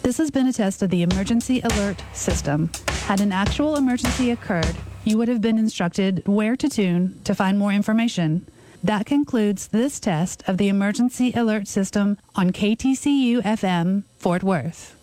This has been a test of the emergency alert system. Had an actual emergency occurred, you would have been instructed where to tune to find more information. That concludes this test of the emergency alert system on KTCU FM, Fort Worth.